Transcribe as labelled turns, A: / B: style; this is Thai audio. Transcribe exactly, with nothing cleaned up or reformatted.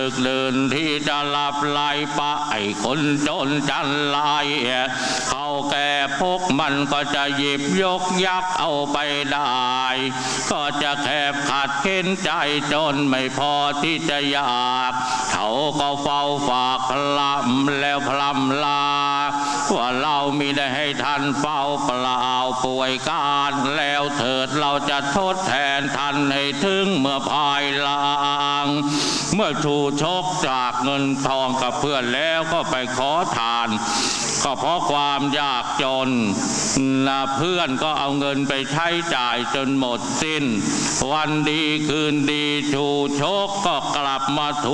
A: เดินที่จะหลับไหลปะไอ้คนจนจันไลเขาแก่พกมันก็จะหยิบยกยักเอาไปได้ก็จะแคบขัดเข็นใจจนไม่พอที่จะอยากเขาก็เฝ้าฝากพลัมแล้วพลัมลาว่าเรามีได้ให้ท่านเฝ้าเปล่าป่วยการแล้วเถิดเราจะทดแทนท่านให้ถึงเมื่อภายหลังเมื่อถูกชกจากเงินทองกับเพื่อนแล้วก็ไปขอทานก็เพราะความยากจนนะเพื่อนก็เอาเงินไปใช้จ่ายจนหมดสิ้นวันดีคืนดีถูกชกก็กลับมาถูก